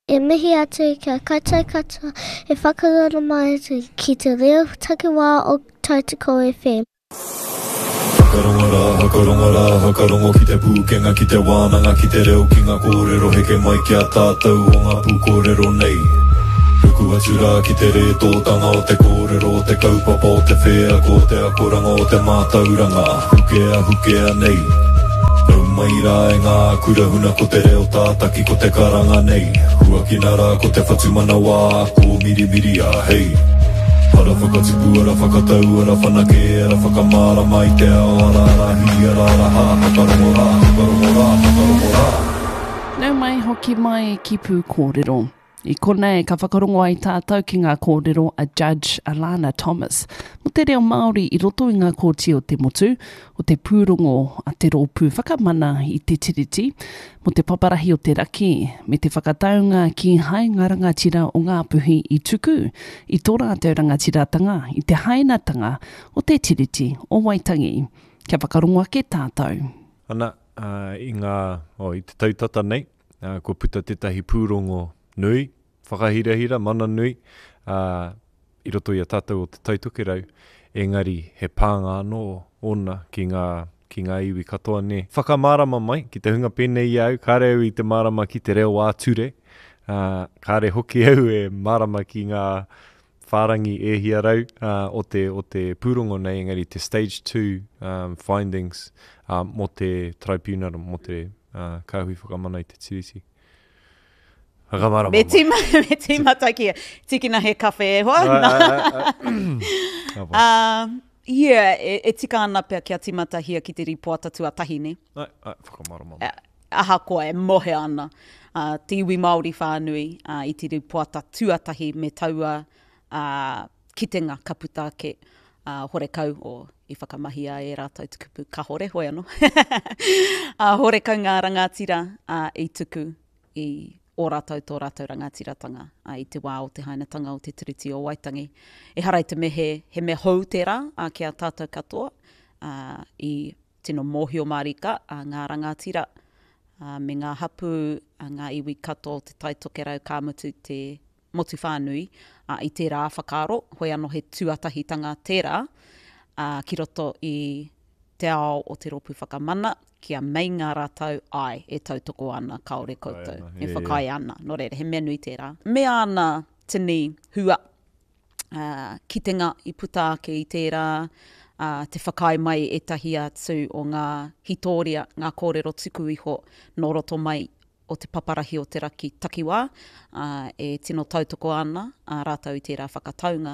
e mihi atu kia kata e whakarana mai atu ki te reo takiwā o Tautoko FM. Hakarongo ki te pūkenga ki te wānanga ki te reo ki ngā kōrero heke mai ki a tātou o ngā pūkōrero nei. Huku atura ki te re tōtanga o te kōrero o te kaupapa o te whea ko te akoranga o te mātauranga hukea nei. Nau mai rā e ngā kurahuna ko te reo tātaki ko te karanga nei. Hua ki nā rā ko te whatumana wā ko mirimiri a hei. Ara whakatipu, ara whakatau, ara whanake, ara whakamara mai te ao, ara rahi, ara raha, hakarongo rā. Nau mai hoki mai ki pū kōrero. I konei ka whakarongo ai tātou ki ngā kōrero a Judge Alana Thomas. Mo te reo Māori I roto I ngā kōti o te motu, o te pūrongo a te rōpū whakamana I te tiriti, mo te paparahi o te raki, me te whakataunga ki hai ngā rangatira o ngā puhi I tuku, I tō rātou rangatiratanga, I te hainatanga o te tiriti o Waitangi. Kia whakarongo ake tātou. Ana, I te tautata nei, ko puta tetahi pūrongo nui, whakahirahira, mana nui, I roto I a tātou o te tautoke rau, engari he pānga anō ona ki ngā iwi katoa ne. Whakamārama mai, ki te hunga pēnei au, kāre au I te marama ki te reo āture, kāre hoki au e marama ki ngā whārangi e hia rau o te pūrongo nei, engari te stage 2 findings mo te tribunal, mo te kāhui whakamana I te tiriti. Me tīma takia, tikina he kawhe e hoa. E tika ana pia kia timatahia ki te ripoata tuatahi ne. Whakamarama. Aha koa e mohe ana. Te iwi Māori whānui I te ripoata tuatahi me taua kitenga ka puta ake horekau o I whakamahia e rātou te kupu ka hore, hoi anō. Horekau ngā rangatira I tuku I o rātou tō rātou rangatiratanga I te wā o te hainatanga o te tiriti o Waitangi. E harai te mehe, he me hou te rā ki a tātou katoa I tino mōhio marika ngā rangatira me ngā hapu ngā iwi kato o te taitoke rau ka mutu te motu whānui I te rā whakaro, hoi anō he tuatahitanga te rā ki roto I te ao o te ropu whakamana kia mei ngā rātou ai e tautoko ana kaore koutou. E whakai ana, no reira, he mea nui tērā. Mea ana tini hua kitenga I puta ake I tērā, te whakai mai e tahi atu o ngā hitoria, ngā kōrero tuku iho, no roto mai o te paparahi o te raki takiwā, e tino tautoko ana, rātou I tērā whakataunga.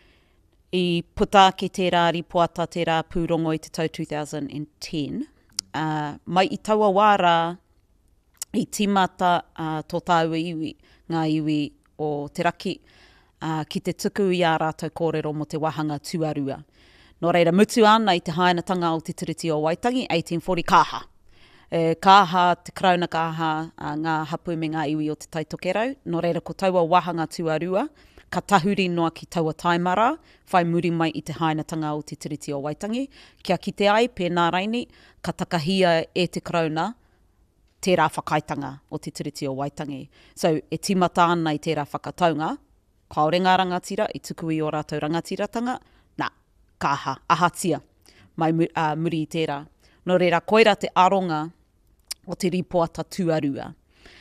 I puta ake tērā ripoata tērā pūrongo I te tau 2010, mai I taua wāra I timata tō tāua iwi, ngā iwi o te raki ki te tuku I a rātou kōrero mo te wahanga tuarua. Nō reira mutu ana I te hainatanga o te tiriti o Waitangi, 1840 kāha. Kāha, te krauna kāha, ngā hapu me ngā iwi o te taitoke rau. Nō reira ko taua wahanga tuarua, ka tahuri noa ki taua taimara, whai muri mai I te hainatanga o te tiriti o Waitangi. Kia kite ai, pēnā raini, ka takahia e te krauna, tērā whakaitanga o te tiriti o Waitangi. So, e timata ana I tērā whakataunga, kaore ngā rangatira, I tuku I o rātou rangatiratanga, kāha, ahatia, mai muri I tērā. No reira, koira te aronga o te ripoata tuarua.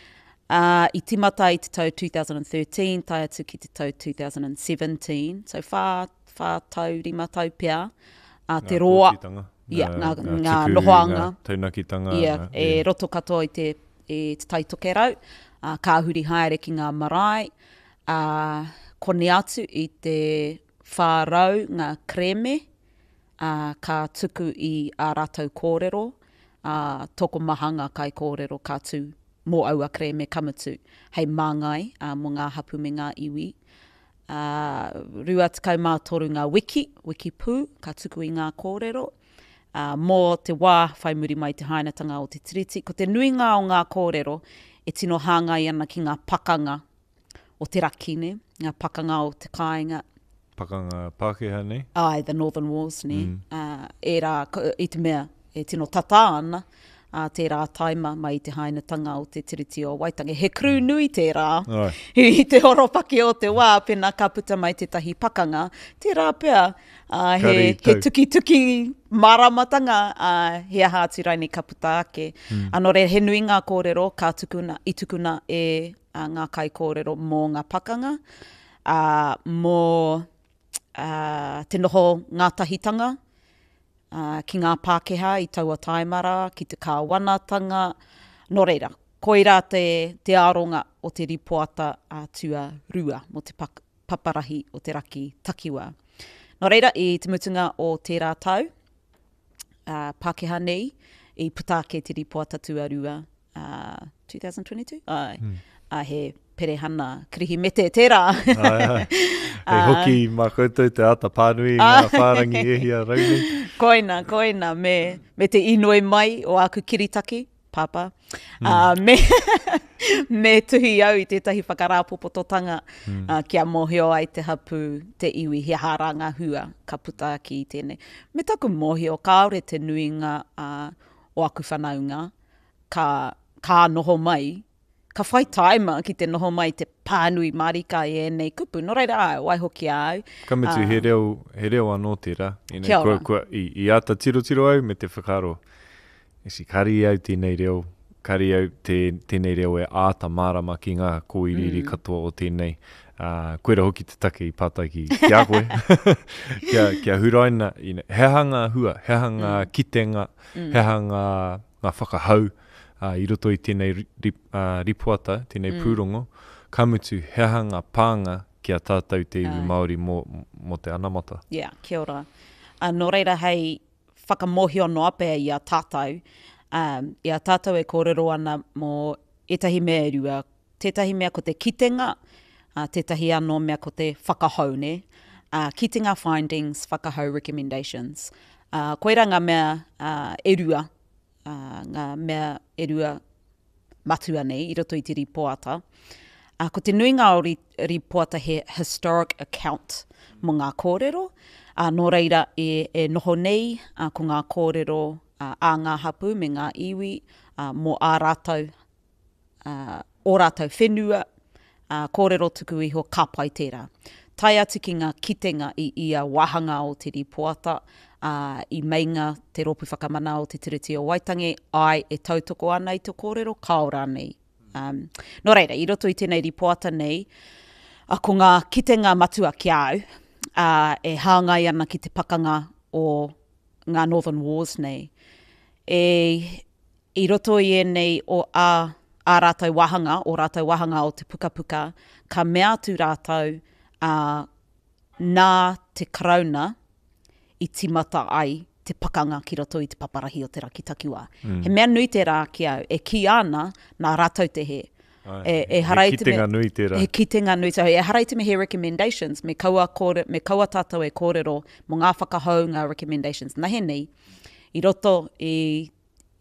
I timata I te tau 2013, tai atu ki te tau 2017, so whā tau, rima tau pia, te roa, ngā nohoanga, taunakitanga, e roto katoa I te taitoke rau, kāhuri haere ki ngā marae, kone atu I te whārau ngā kreme, ka tuku I a rātou kōrero, toko mahanga kai kōrero ka tū mō aua kreme kamutu, hei māngai mō ngā hapu me ngā iwi. Rua tikau mā toru ngā wiki pū, ka tuku I ngā kōrero. Mō te wā whai muri mai te hainatanga o te tiriti, ko te nuinga o ngā kōrero, e tino hāngai ana ki ngā pakanga o te rakine, ngā pakanga o te kāinga. Pakanga Pākehā nei? Ai, the Northern Wars, ne. E rā, I te mea, e tino tata ana, tērā taima mai te hainatanga o te tiriti o Waitangi. He kru nui tērā, Ai. I te horopaki o te wā, pena ka puta mai te tahi pakanga, tērā pia, he tuki maramatanga, he aha aturaini ka puta ake. Anō re, he nui ngā kōrero, ka i tukuna ngā kai kōrero mō ngā pakanga, mō te noho ngātahitanga, ki ngā Pākehā i taua taimara, ki te kāwanatanga. Nō reira, koira te aronga o te ripoata tua rua mo te paparahi o te raki takiwa. Nō reira, I te mutunga o tērā tau, Pākehā nei, I puta ake te ripoata tua rua 2022? He perehana krihi mete tērā. He hoki mā koutou te ata pānui ngā whārangi ehia rauni. Koina, me te inoi mai o aku kiritaki, papa, me tuhi au I tētahi whakarāpopototanga kia mōhio ai te hapu te iwi he hāranga hua ka puta ki I tēnei. Me taku mōhio, kāore te nuinga o aku whanaunga, ka noho mai, ka whai taima ki te noho mai te pānui marika I nei kupu. Nō reira, wai hoki au. Ka mitu he reo anō tērā. Kia ora. I ata tiro au me te whakaro. Esi kari au tēnei reo. Kari au tēnei reo āta mārama ki ngā kōiriri katoa o tēnei. Koera hoki te take I pātaki ki a koe. kia huraina. He hanga hua, he hanga kitenga, he hanga ngā whakahau. I roto I tēnei ripuata, tēnei pūrongo, ka mutu he hanga pānga ki a tātou te iwi Māori mō te anamata. Yeah, kia ora. Nō reira hei whakamohio noa pēr I a tātou. I a tātou kōrero ana mō etahi mea rua. Tētahi mea ko te kitenga, tētahi anō mea ko te whakahaune. Kitenga findings, whakahau recommendations. Koira ngā mea rua, ngā mea rua matua nei, I roto I te ripoata. Ko te nui ngā o ripoata he historic account mo ngā kōrero. Nō reira e noho nei ko ngā kōrero a ngā hapu me ngā iwi mo ā rātou, o rātou whenua, kōrero tuku iho ka pai tērā. Tai atu ki ngā kitenga I ia wahanga o te ripoata, I meinga te ropu whakamana o te tiriti o Waitangi, ai e tautoko ana I te kōrero, kaora nei. Nō reira, I roto I tēnei ripoata nei, ko ngā kitenga matua ki au, e hāngai ana ki te pakanga o ngā Northern Wars nei. I roto I nei o ā rātou wahanga, o te pukapuka, ka mea atu rātou nā te karauna, I timata ai te pakanga ki roto I te paparahi o te raki takiwa. He mea nui tērā ki au, e ki ana nā rātou te he. He kitenga nui tērā. He kitenga nui tērā. E harai te me he recommendations, me kaua tātou kōrero mo ngā whakahau ngā recommendations. Nā he nei, I roto I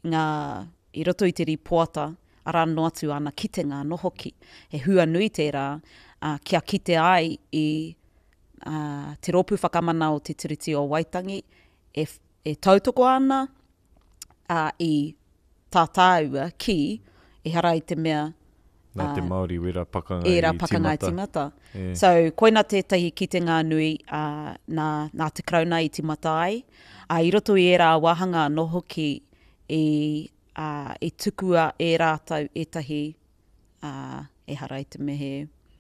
te ripoata, ara no atu ana kitenga no hoki. He hua nui tērā, kia kite ai I te ropu whakamana o te tiriti o Waitangi, e tautoko ana I tātāua ki, e hara I te mea Nā te Māori wera pakanga I timata. Yeah. So, koina tētahi kitenga nui nā te krauna I timata ai. I roto I era wahanga no hoki e tukua e rātou etahi e hara I te mehe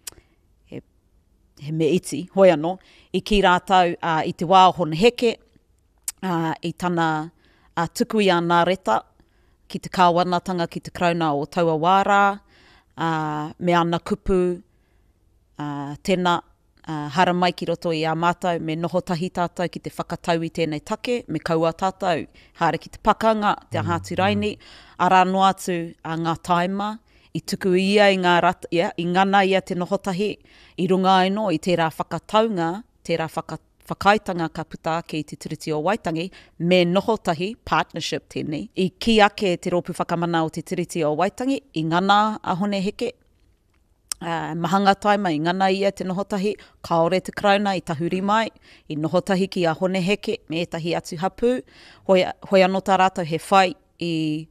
he me iti, hoi anō, I ki rātou I te wā hone heke, I tana tuku I ana reta, ki te kāwanatanga ki te krauna o taua wārā, me ana kupu, tēnā, hara mai ki roto I a mātou, me noho tahi tātou ki te whakatau I tēnei take, me kaua tātou, haere ki te pakanga, te ahāturaini, ara no atu ngā taima, I tuku ia I ngā rata, I ngana ia te nohotahi, I runga aino I tērā whakataunga, tērā whakaitanga ka puta ake I te tiriti o Waitangi, me nohotahi, partnership tēnei, I ki ake te ropu whakamana o te tiriti o Waitangi, I ngana a hone heke, mahanga taima I ngana ia te nohotahi, kaore te krauna I tahuri mai, I nohotahi ki a hone heke, me etahi atu hapu, hoi anō tā rātou he whai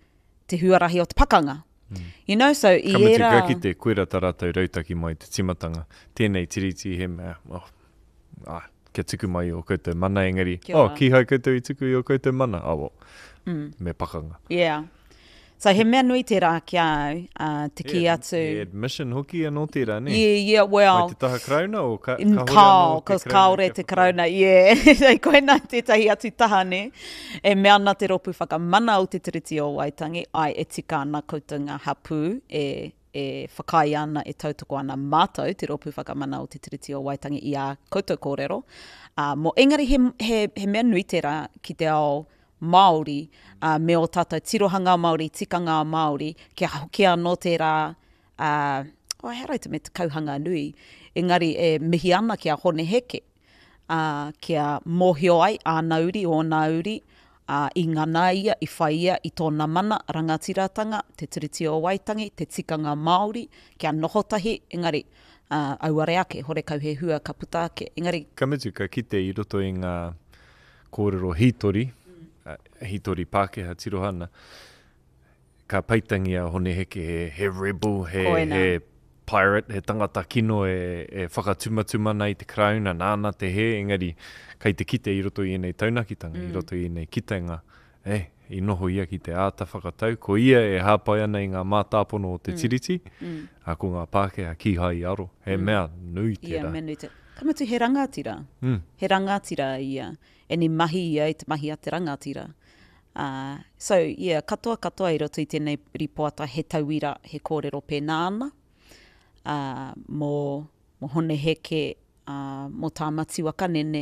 te huarahi o te pakanga. You know, so i era... Kamatu ki te koera taratau rautaki mai te timatanga. Tēnei tiriti he mea, kia tuku mai o koutou mana engari. Ki hai koutou I tuku I o koutou mana. Me pakanga. Yeah. So he mea nui te rā ki au, te ki atu. Admission hoki anō tērā, ne? Yeah, well... Mai te taha krauna o ka kaore te krauna, yeah. Koina tētahi atu taha, ne? E mea ana te ropu whakamana o te tiriti o Waitangi, ai e tika ana koutou ngā hapu, e whakai ana e tautoko ana mātou, te ropu whakamana o te tiriti o Waitangi I a koutou kōrero. Mo engari he mea nui te rā ki te ao Māori, me o tātou tirohanga Māori, tikanga Māori, kia hoki anō te rā, herai te me te kauhanga nui, engari e mihi ana kia hone heke, kia mōhio ai a nauri o nauri, I ngana ia, I whai ia, I tōna mana, rangatiratanga, te tiriti o Waitangi, te tikanga Māori, kia nohotahi, engari, auare ake, hore kau he hua ka puta ake, engari... Kamatu ka kite I roto I ngā kōrero hitori, hitori Pākehā tirohana, ka paitangia hone heke he rebel, he pirate, he tangata kino e whakatumatuma I te krauna, nāna te he, engari, kai te kite I roto I nei taunakitanga, I roto I nei kitenga, I noho ia ki te āta whakatau, ko ia e hāpai ana I ngā mātāpono o te tiriti, a ko ngā Pākehā ki hai aro, he mea nui te rā. Mea nui te. Kamatu he rangatira, he rangatira ia, e ni mahi ia I te mahi a te rangatira. So, yeah, katoa I roto I tēnei ripoata he tauira, he kōrero pēnā ana. Mo hone heke, mo tā mati waka nene,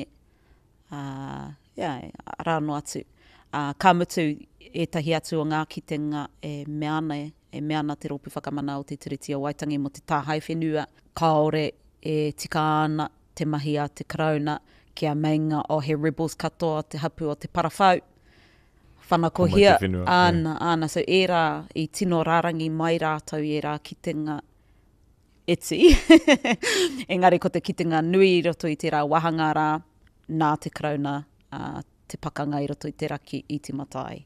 rāno atu. Ka mutu etahi atu o ngā kitenga e mea ana te ropu whakamana o te tiriti o Waitangi mo te tāhai whenua. Kaore e tika ana te mahi a te krauna, kia mainga o he rebels katoa, te hapu o te parawhau. Whanakohia, ana, so era I tino rārangi mai rātau e rā kitenga eti. Engari ko te kitenga nui roto I te rā wahanga rā, nā te krauna, te pakanga I roto I te raki I te matai.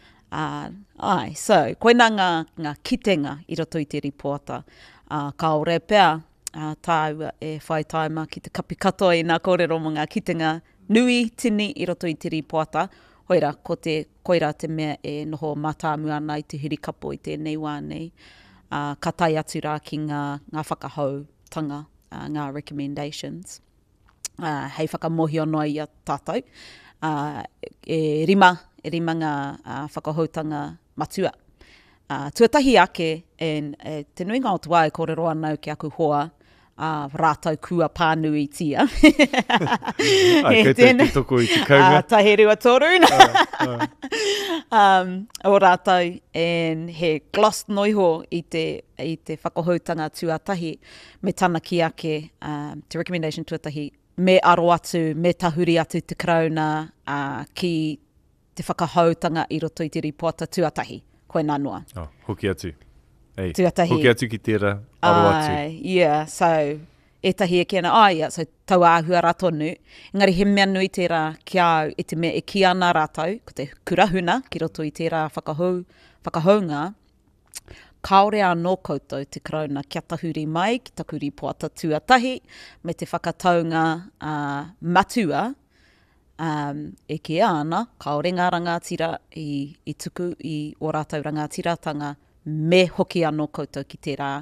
So, koina ngā kitenga I roto I te ripoata. Kaore pēa, tāua e whai taima ki te kapi katoa I nā kōrero mo ngā kitenga nui tini I roto I te ripoata. Hoira, ko te koira te mea e noho mātāmu ana I te hirikapo I tēnei wā nei. Ka tai atu rā ki ngā whakahautanga, ngā recommendations. Hei whakamohi ono I a tātou. E rima ngā whakahautanga matua. Tuatahi ake, te nui ngā o te wā e kōrero anau ki aku hoa, rātau kua pānui tia. Kei te toko I te kaunga. Taherua tōruna. O rātau, he gloss noiho I te whakahautanga tuatahi, me tana ki ake, te recommendation tuatahi, me aro atu, me tahuri atu te krauna, ki te whakahautanga I roto I te ripoata tuatahi. Koe nā noa. Hoki atu. Tuatahi. Hoki atu ki tērā, aro atu. Yeah, so, etahi e kiana, so tau āhua rā tonu. Engari he mea nui tērā ki au, e te mea e ki ana rātau, ko te kurahuna, ki roto I tērā whakahounga, kaore anō koutou te krauna kia tahuri mai, ki taku ripoata tuatahi, me te whakataunga matua, e ki ana, kaore ngā rangatira I tuku I o rātau rangatiratanga, me hoki anō koutou ki te rā,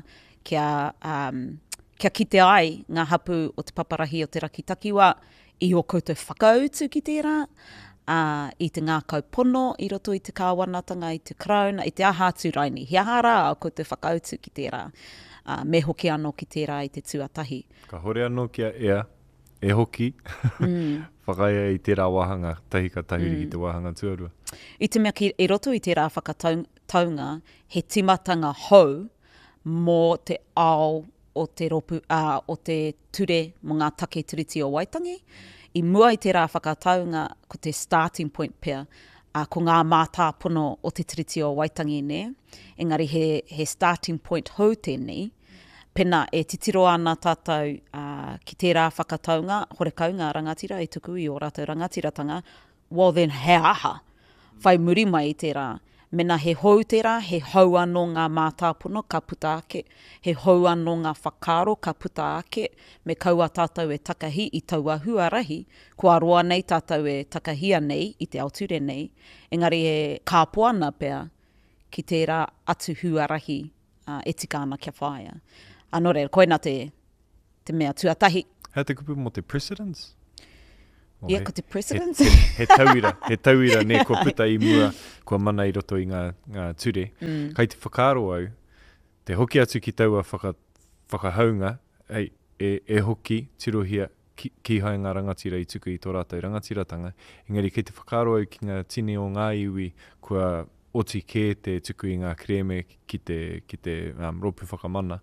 kia kite ai ngā hapu o te paparahi o te rakitakiwa, I o koutou whakautu ki te rā, I te ngā kaupono, I roto I te kāwanatanga, I te krauna, I te aha tūraini. He aha rā o koutou whakautu ki te rā, me hoki anō ki te rā I te tuatahi. Ka hore anō kia ea, e hoki, whakaia I te rā wahanga, tahi ka tahuri ki te wahanga tuarua. I te mea I roto I te rā whakataunga, he timatanga hou mō te ao o te ropu, o te ture mo ngā take tiriti o Waitangi. I mua I te rā whakataunga ko te starting point pia, ko ngā mātāpono o te tiriti o Waitangi ne. Engari he starting point hou tēnei, pena e titiro ana tātou ki te rā whakataunga, horekau ngā rangatira I tuku I o rātou rangatiratanga, well then he aha, whai muri mai I te rā. Mena he hou tērā, he hou anō ngā mātāpono ka puta ake, he hou anō ngā whakaro ka puta ake, me kaua tātou e takahi i taua huarahi, kua roa nei tātou e takahia nei i te auture nei, engari e kāpuana pea ki tērā atu huarahi e tika ana kia whaia. Anō reira, koe nā te mea tuatahi. Hea te kupu mo te precedence? Ia, ko te precedence. He tauira ne kua puta i mua kua mana i roto i ngā ture. Kai te whakaro au, te hoki atu ki taua whakahaunga, e hoki tirohia ki hai ngā rangatira i tuku i tō rātou rangatiratanga. Engari, kei te whakaro au ki ngā tine o ngā iwi kua oti kē te tuku i ngā kreme ki te ropu whakamana.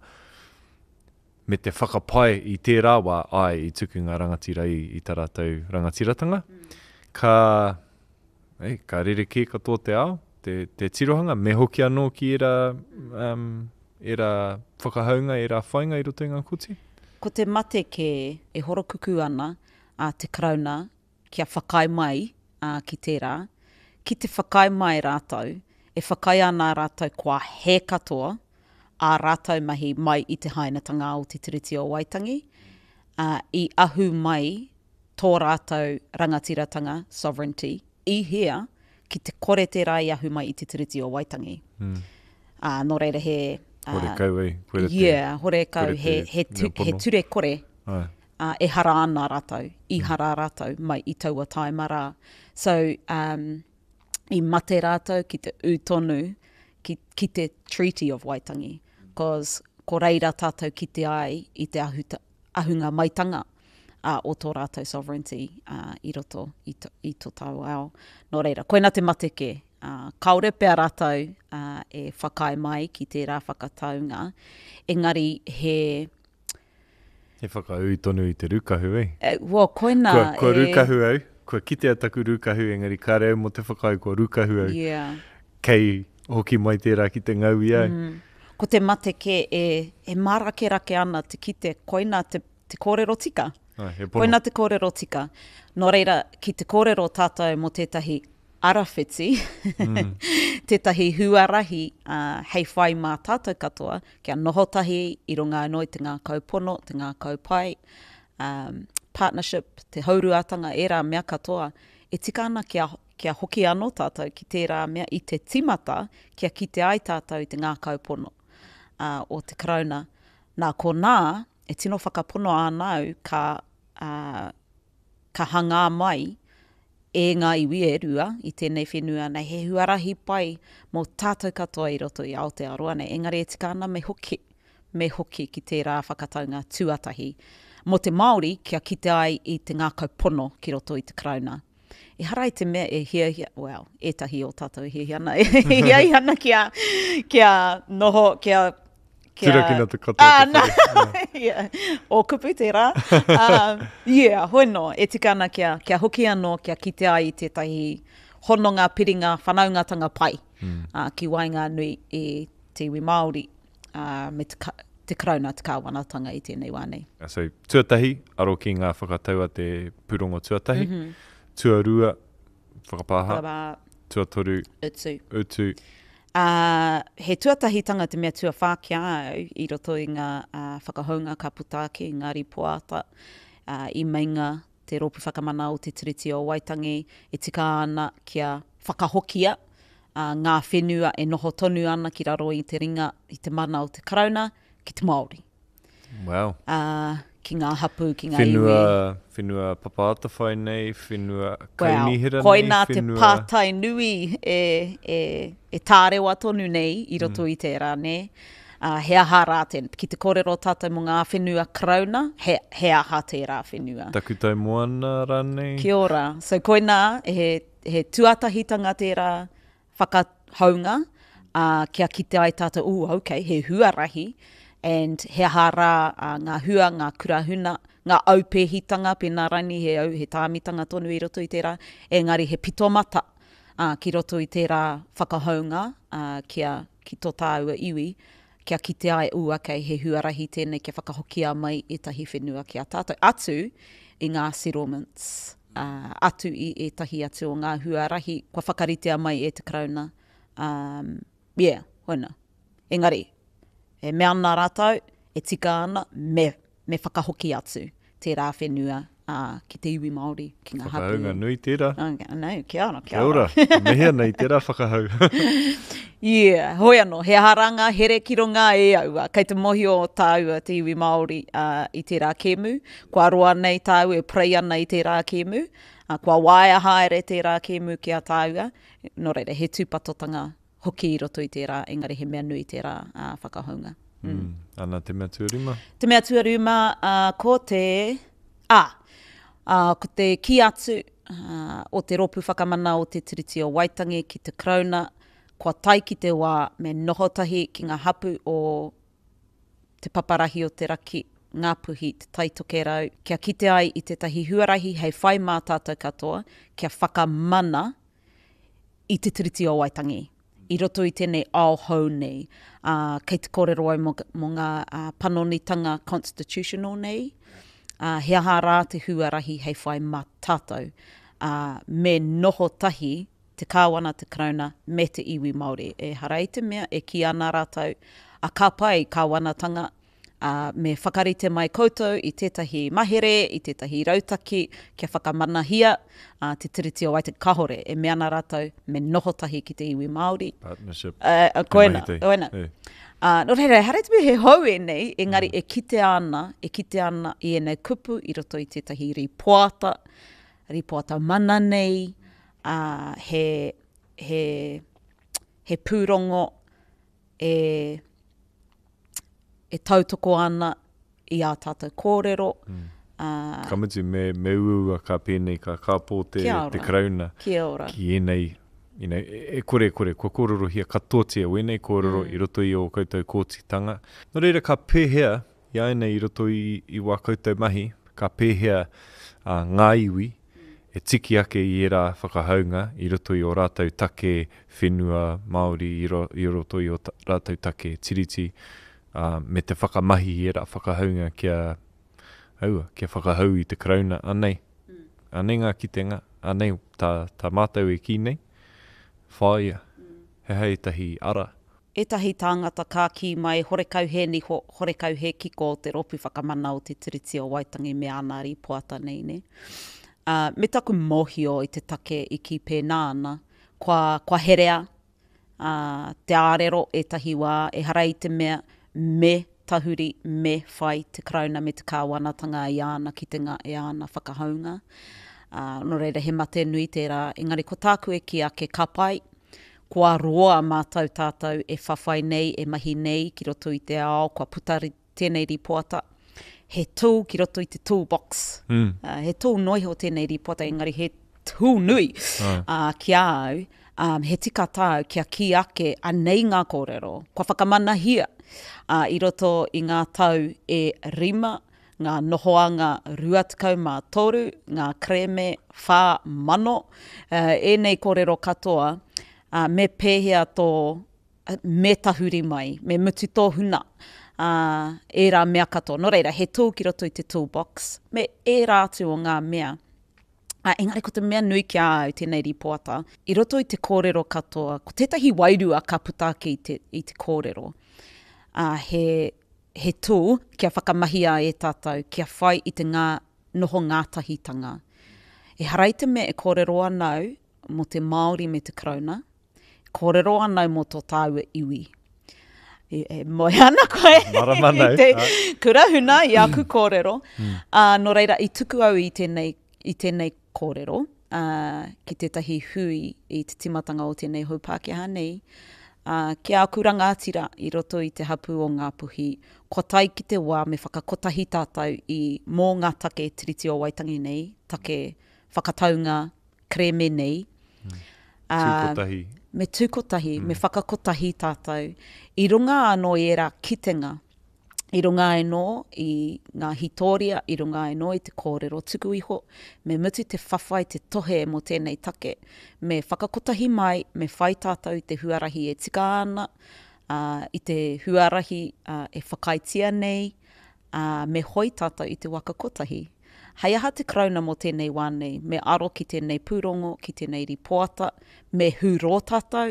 Me te whakapai i tērā wā ai i tuku ngā rangatira i tā rātou rangatiratanga. Ka rereke ka tō te ao, te tirohanga, me hoki anō ki era whakahaunga, era whainga i roto i ngā koti? Ko te mate ke e horokuku ana te krauna kia whakai mai ki tērā. Ki te whakai mai rātou, e whakai ana rātou kua he katoa, a rātou mahi mai i te hainatanga o te tiriti o Waitangi, i ahu mai tō rātou rangatiratanga, sovereignty, i hea ki te kore tērā i ahu mai i te tiriti o Waitangi. Nō reira he... hore kau ei. Hore kau, he ture kore e hara ana rātou, i hara rātou mai i taua taimara. So, i mate rātou ki te utonu, ki te Treaty of Waitangi, because ko reira tātou ki te ai i te ahunga maitanga o tō rātou sovereignty i roto i tō tau ao. Nō reira, koina te mate ke. Kaore pēr rātou e whakai mai ki tērā whakataunga. Engari he... He whakau tonu i te rukahu, Koina... Kua rukahu au, kua kitea taku rukahu, engari kāreu mo te whakau kua rukahu au. Kei hoki mai tērā ki te ngaui au. Ko te mate ke e marake ana te kite koina te kōrero tika. Koina te kōrero tika. Nō reira, ki te kōrero tātou mo tētahi arawhiti, tētahi huarahi hei whai mā tātou katoa, kia nohotahi i runga anō i te ngā kaupono, te ngā kaupai, partnership, te hauruatanga, era mea katoa, e tika ana kia hoki anō tātou ki tērā mea i te timata, kia kite ai tātou i te ngā kaupono o te krauna. Nā ko nā, e tino whakapono ānau ka hanga mai e ngā iwi e rua i tēnei whenua nei he huarahi pai mō tātou katoa i roto i Aotearoa nei. Engari e tika ana me hoki ki tērā whakataunga tuatahi. Mo te Māori, kia kite ai i te ngā kaupono ki roto i te krauna. E harai te mea e hia, well, etahi o tātou e hia ana. E hia ana kia noho, kia... Turakina te katoa. O kupu tērā. Hoino, e tika ana kia hoki anō, kia kite ai i tētahi hononga, piringa, whanaungatanga pai. Ki wainga nui e te iwi Māori me te krauna, te kāwanatanga i tēnei wānei. So, tuatahi, aro ki ngā whakataua te purongo tuatahi. Tuarua, whakapāha. Tuatoru, utu. He tuatahitanga te mea tua whākia au i roto i ngā whakahounga ka puta ake, ngā ripoata, i meinga te ropu whakamana o te tiriti o Waitangi, e tika ana kia whakahokia ngā whenua e noho tonu ana ki raro i te ringa, i te mana o te karauna, ki te Māori. Wow. Ki ngā hapu, ki ngā iwi. Whenua papaata whai nei, whenua kaunihira nei. Koina te pātai nui e tārewa tonu nei i roto i tērā, ne? He aha rā ki te kōrero tātou mo ngā whenua krauna, he aha tērā whenua. Takutai moana rānei. Kia ora. So koina he tuatahitanga tērā whakahaunga, kia kite ai tātou, he huarahi, and he aha rā ngā hua, ngā kurahuna, ngā aupehitanga, pēnā rani he tāmitanga tonu i roto i tērā, engari he pitomata ki roto i tērā whakahaunga, ki tō tāua iwi, kia kite ai, he huarahi tēnei, kia whakahokia mai e tahi whenua kia tātou. Atu i ngā settlements, atu i tahi atu o ngā huarahi, kua whakaritea mai e te krauna, hoina. Engari, e mea ana rātou, e tika ana, me whakahoki atu tērā whenua ki te iwi Māori, ki ngā hapu. Whakahaunga nui tērā. Nau, kia ora. Kia ora. Mehea nei tērā whakahau. Hoi anō, he haranga here ki runga e aua. Kei te mohi o tāua te iwi Māori i tērā kēmu. Kua roa nei tāu e prei ana i tērā kēmu. Kua waia haere tērā kēmu ki a tāua. Nō reira, he tūpatotanga hoki i roto i tērā, engari he mea nui tērā whakahaunga. Ana te mea tuarima? Te mea tuarima ko te... ko te ki atu o te ropu whakamana o te tiriti o Waitangi ki te Krauna, kua tai ki te wā me nohotahi ki ngā hapu o te paparahi o te raki, ngā puhi, te taitokerau, kia kite ai i tētahi huarahi hei whai mā tātou katoa, kia whakamana i te tiriti o Waitangi. I roto i tēnei ao hou nei, kei te kōrero ai mo ngā panonitanga constitutional nei, he aha rā te huarahi hei whai mā tātou, me noho tahi te kāwana te Krauna me te iwi Māori. E harai te mea, e ki ana rātou, a ka pai kāwanatanga, me whakarite mai koutou i tētahi mahere, i tētahi rautaki, kia whakamanahia, te tiriti o Waitangi kahore, e me ana rātou, me noho tahi ki te iwi Māori. Partnership. Koena. No reira, harai te mea he hou e nei, engari e kite ana i enei kupu, i roto i tētahi ripoata mana nei, he pūrongo e tautoko ana i a tātou kōrero. Kamutu me uua ka pēnei ka pō te Krauna. Kia ora. Ki enei, e kore, kua kōrorohia katotia wenei kōrero i roto i o koutou kōtitanga. No reira ka pēhea, ia enei i roto i wā koutou mahi, ka pēhea ngā iwi, e tiki ake i era whakahaunga i roto i o rātou take whenua Māori i roto i o rātou take tiriti, me te whakamahi i era whakahaunga kia whakahau i te Krauna. Anei ngā kitenga, anei tā mātou e ki nei, whaia, hei tahi ara. E tahi tāngata ka ki mai horekau he niho, horekau he kiko o te ropu whakamana o te tiriti o Waitangi me ana ripoata nei ne. Me taku mohio i te take i ki pēnā ana, kua herea, te ārero e tahi wā, e harai te mea, me tahuri, me whai te Krauna me te kāwanatanga i ana kitenga e ana whakahaunga. No reira he mate nui tērā, engari ko tāku e ki ake kapai, kua roa mātou tātou e whawhai nei, e mahi nei ki roto i te ao, kua putari tēnei ripoata, he tool ki roto i te toolbox. He tool noi ho tēnei ripoata, engari he tool nui ki au, he tika tāu kia ki ake anei ngā kōrero, kua whakamanahia i roto i ngā tau e rima, ngā nohoanga ruatikau mā toru, ngā kreme whā mano, nei kōrero katoa, me pēhea tō, me tahuri mai, me mutu tō huna, e rā mea katoa. No reira, he tool ki roto i te toolbox, me e rātu o ngā mea. Engari ko te mea nui ki au tēnei ripoata, i roto i te kōrero katoa, ko tētahi wairua ka putake i te kōrero, he tool kia whakamahia e tātou, kia whai i te noho ngātahitanga. E harai te mea e kōrero anau mo te Māori me te Krauna, kōrero anau mo tō tāua iwi. Moe ana koe, kura huna i aku kōrero. No reira, i tuku au i tēnei kōrero, ki tētahi hui i te timatanga o tēnei haupākehā nei, kia aku rangatira i roto i te hapu o ngā puhi, kua tai ki te wā me whakakotahi tātou i mō ngā take tiriti o Waitangi nei, take whakataunga kreme nei. Tūkotahi. Me tūkotahi, me whakakotahi tātou. I runga anō i era kitenga, i runga anō i ngā hitoria, i runga anō i te kōrero tuku iho, me mutu te whawhai te tohe mo tēnei take, me whakakotahi mai, me whai tātou te huarahi e tika ana, i te huarahi e whakaitia nei, me hoi tātou i te wakakotahi. Hei aha te Krauna mo tēnei wānei, me aro ki tēnei pūrongo, ki tēnei ripoata, me huro tātou,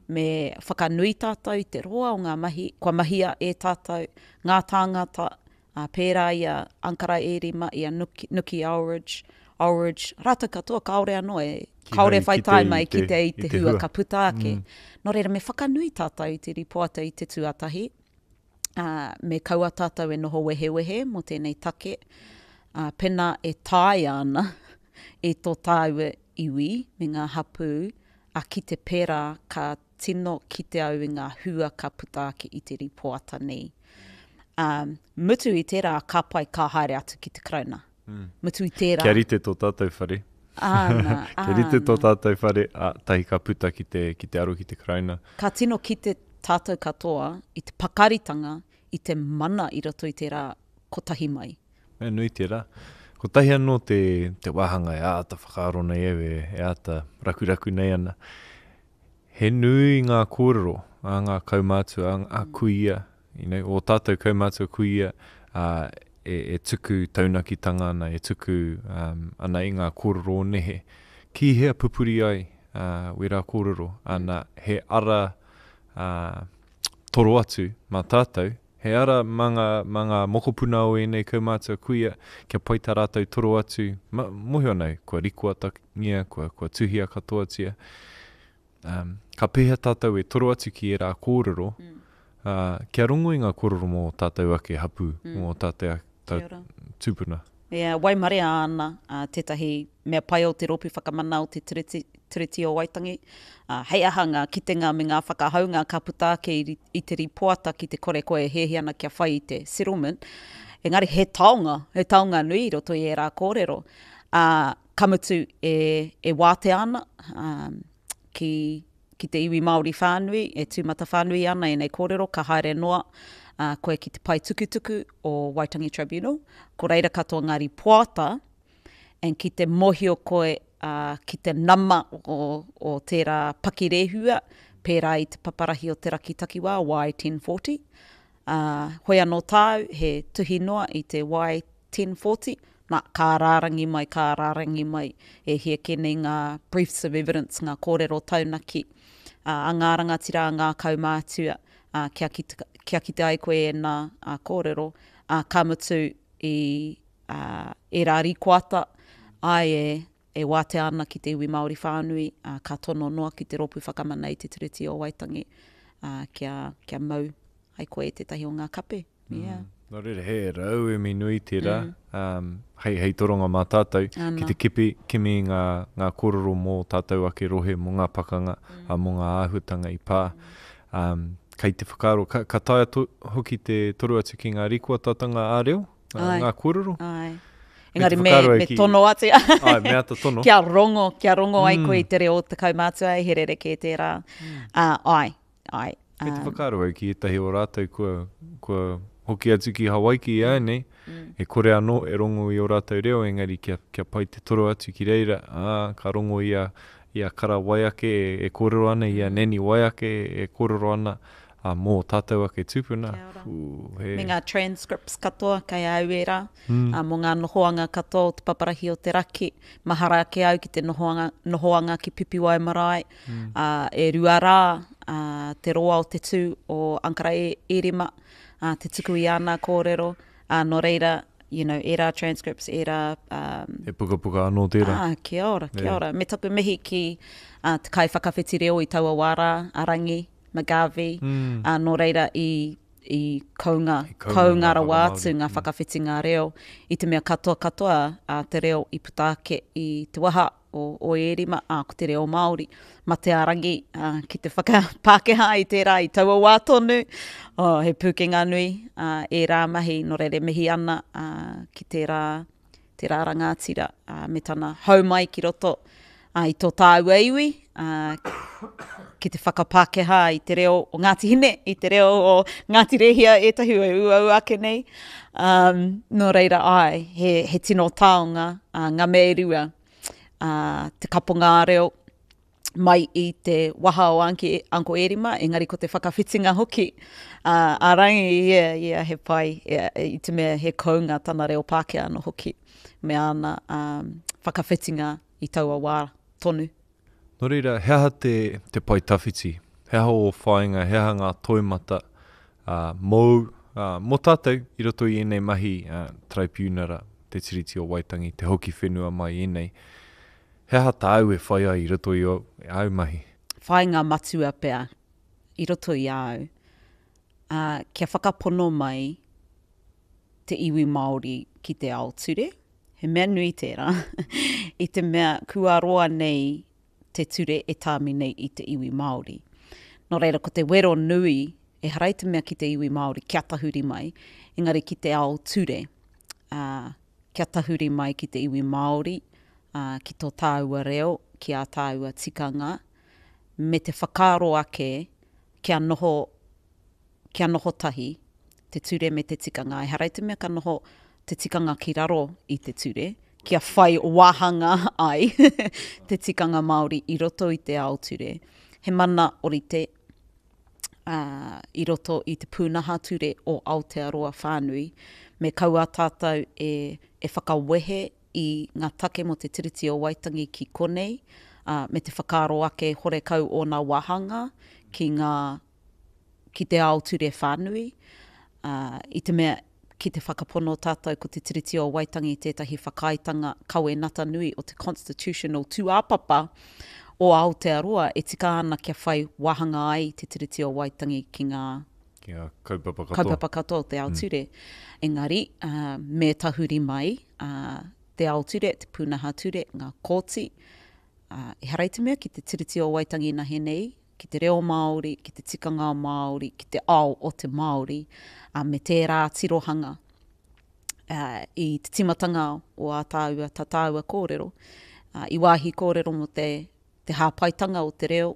me whakanui tātou i te roa o ngā mahi, kua mahia e tātou, ngā tāngata, pērā ia Ankara Erima, ia Nuki Ulridge, rata katoa kaore anō e, kaore whai tai mai ki te hua ka puta ake. Nō reira me whakanui tātou i te ripoata i te tuatahi, me kaua tātou e noho wehe mo tēnei take, pena e tai ana e tō tāua iwi me ngā hapū, a ki te pērā ka tino ki te au i ngā hua ka puta ake i te ripoata nei. Mutu i tērā ka pai ka haere atu ki te krauna. Mutu i tērā. Kia rite tō tātou whare. Kia rite tō tātou whare, tahi ka puta ki te aro ki te krauna. Ka tino ki te tātou katoa, i te pakaritanga, i te mana i roto i tērā kotahi mai. Me nui tērā. Ko tahi anō te wahanga e āta whakaaro nei e āta rakuraku nei ana. He nui ngā kōrero, ngā kaumātua, ngā kuia, o tātou kaumātua kuia, e tuku taunakitanga ana, e tuku ana i ngā kōrero nehe. Ki hea pupuri ai, wera kōrero, ana he ara toro atu mā tātou, he ara manga mokopuna o enei kaumātua kuia, kia pai tā rātou toro atu, mohi anau, kua rikua takia, kua tuhia katoa tia. Ka pēhea tātou e toro atu ki e rā kōrero, kia rongo i ngā kōrero mō tātou ake hapu, mō tātou tūpuna. Wai marea ana, tētahi mea pai o te ropi whakamana o te tiriti o Waitangi. Hei aha ngā kitenga me ngā whakahaunga ka puta ake i te ripoata ki te kore koe hehi ana kia whai i te settlement. Engari he taonga nui roto i e rā kōrero. Kamutu e wāte ana ki te iwi Māori whānui, e tūmata whānui ana e nei kōrero, ka haere noa. Koe ki te pai tukutuku o Waitangi Tribunal, ko reira katoa ngā ripoata, en ki te mohi o koe ki te nama o tērā pakirehua, pērā i te paparahi o te raki takiwā, Y1040. Hoi anō tāu, he tuhi noa i te Y1040, kā rārangi mai, e hia kene ngā briefs of evidence, ngā kōrero taunaki, ngā rangatira, ngā kaumātua, kia kite ai koe e nā kōrero, ka mutu i rā rikuata, ai e wāte ana ki te iwi Māori whānui, ka tono noa ki te ropu whakamana i te tiriti o Waitangi, kia mau ai koe tētahi o ngā kape. Nō reira, he rau e mi nui tērā, hei toronga mā tātou, ki te kimi ngā kōrero mō tātou ake rohe mō ngā pakanga, mō ngā āhutanga i pā. Kei te whakaaro, ka taia hoki te toru atu ki ngā rikuatatanga āreo, ngā kōrero? Ai. Engari me tono atu. Ai, me ata tono. Kia rongo ai koe i te reo te kaumātua, he rere ke tērā. Ai. Kei te whakaaro au ki etahi o rātou kua hoki atu ki Hawaii ki ia nei, e kore anō e rongo i o rātou reo, engari kia pai te toru atu ki reira, ka rongo ia kara waiake e kōrero ana, ia neni waiake e kōrero ana, mō tātou ake tūpuna. Me ngā transcripts katoa, kai au e rā, mō ngā nohoanga katoa o te paparahi o te raki, mahara ake au ki te nohoanga ki Pipiwai Marae, e rua rā, te roa o te tū o Ankara Erima, te tuku i ana kōrero, no reira, e rā transcripts, e rā... e puka anō tērā. Kia ora. Me taku mihi ki te kai whakawhiti reo i taua wāra, Arangi, Magavi, no reira i kaungara wātu ngā whakawhiti ngā reo, i te mea katoa te reo i puta ake i te waha o Erima, ko te reo Māori, ma te Arangi, ki te whakapākeha i tērā i taua wā tonu, he pūkenga nui, e rā mahi, no reire mihi ana ki tērā rangatira, me tana haumai ki roto, i tō tāu eiwi, ki te whakapākeha i te reo o Ngāti Hine, i te reo o Ngāti Rehia etahi uau ake nei. No reira ai, he tino taonga, ngā me rua, te kaponga reo mai i te waha o Anko Erima, engari ko te whakawhitinga hoki. Arangi, he pai, i te mea he kaunga tana reo Pākehā no hoki, me ana whakawhitinga i taua wā tonu. Nō reira, hea te pai tawhiti, ho o whainga, he hanga toimata, mou, mō tātou, i roto i enei mahi tribunara, te tiriti o Waitangi, te hoki whenua mai enei. He hata au e whai ai i roto i au mahi? Whainga matua pea, i roto i au. Kia whakapono mai te iwi Māori ki te ao ture. He mea nui tērā. I te mea kua roa nei te ture e tāmi nei i te iwi Māori. Nō reira, ko te wero nui e harai te mea ki te iwi Māori, kia tahuri mai. Engari ki te ao ture, kia tahuri mai ki te iwi Māori, ki tō tāua reo, ki a tāua tikanga, me te whakaro ake, kia noho tahi, te ture me te tikanga. E harai te mea ka noho te tikanga ki raro i te ture, kia whai wahanga ai te tikanga Māori i roto i te ao ture. He mana orite i roto i te pūnaha ture o Aotearoa whānui, me kaua tātou e whakawehe i ngā take mo te tiriti o Waitangi ki konei, me te whakaro ake hore kau o ngā wahanga ki te ao ture whānui. I te mea ki te whakapono tātou ko te tiriti o Waitangi, tētahi whakaitanga kauenata nui o te constitutional tuāpapa o Aotearoa, e tika ana kia whai wahanga ai te tiriti o Waitangi ki ngā kaupapa katoa te ao ture. Engari, me tahuri mai, te ao ture, te pūnaha ture, ngā kōti, e harai te mea ki te tiriti o Waitangi na henei, ki te reo Māori, ki te tikanga Māori, ki te ao o te Māori, me tērā tirohanga i te timatanga o a tāua kōrero, i wāhi kōrero mo te hāpaitanga o te reo,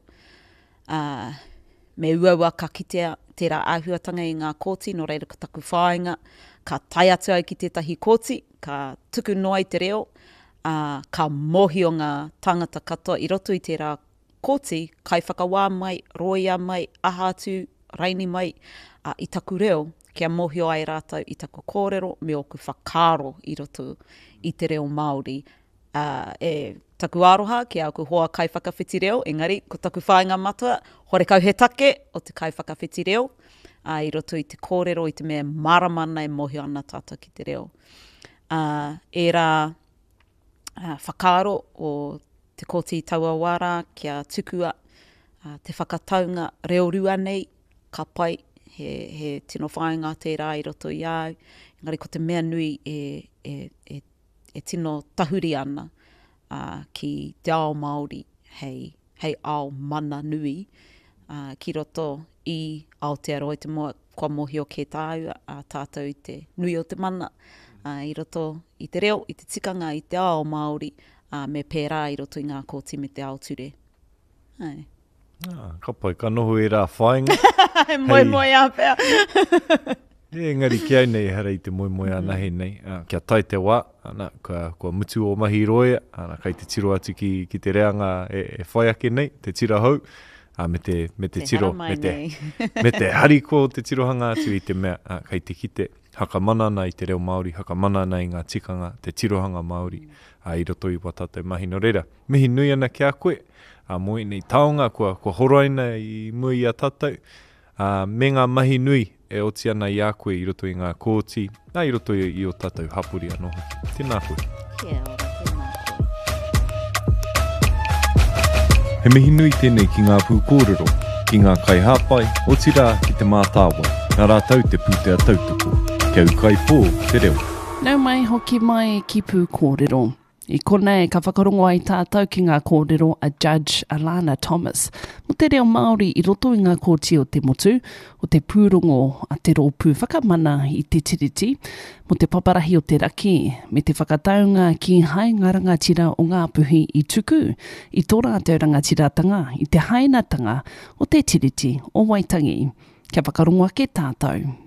me uaua ka kitea tērā āhuatanga i ngā kōti, no reira ka taku whāinga, ka tai atu au ki tētahi kōti, ka tuku noai te reo, ka mohi o ngā tangata katoa i roto i tērā kōti, kai whakawā mai, roia mai, ahatu, raini mai, i taku reo, kia mohi o ai rātou i taku kōrero, me oku whakaro i roto i te reo Māori. E taku aroha, kia oku hoa kai whakawhiti reo, engari, ko taku whāinga matua, hore kau he take o te kai whakawhiti reo, i roto i te kōrero, i te mea maramana e mohi ana tātou ki te reo. E rā whakaro o te kōti Tauawara, kia tukua, te whakataunga reo rua nei, ka pai, he tino whainga tērā i roto i au. Engari, ko te mea nui e tino tahuri ana ki te ao Māori, hei ao mana nui, ki roto i Aotearoa, te moa kua mohi o ke tāu, tātou i te nui o te mana, i roto i te reo, i te tikanga, i te ao Māori, me pērā i roto i ngā kōti me te ao ture. Ka pai, ka noho e rā whainga. Moi a pēr. Engari ki au nei harai te moi a nahe nei. Kia tai te wā, kua mutu o mahi roia, kai te tiro atu ki te reanga e whai ake nei, te tira hau. Me te tiro, me te hariko te tirohanga atu i te mea, kai te kite hakamanana i te reo Māori, hakamanana i ngā tikanga, te tirohanga Māori, i roto i watatou mahi no reira. Mihi nui ana ki a koe, moi nei taonga, kua horoina i mui a tātou, me ngā mahi nui e oti ana i a koe i roto i ngā kōti, i roto i o tātou hapuri anoha. Tēnā koe. Kia ora, tēnā koe. He mihi nui tēnei ki ngā pūkōrero, ki ngā kai hāpai, o tira ki te mātāwa, ngā rātau te pūtea tautoko, kia ukai pō te reo. Nau mai hoki mai ki pūkōrero. I konei ka whakarongo ai tātou ki ngā kōrero a Judge Alana Thomas. Mo te reo Māori i roto i ngā kōti o te motu, o te pūrongo a te rōpū whakamana i te tiriti, mo te paparahi o te raki, me te whakataunga ki hai ngā rangatira o ngā puhi i tuku, i tō rātou rangatira-tanga, i te hainatanga o te tiriti o Waitangi. Kia whakarongo ake tātou.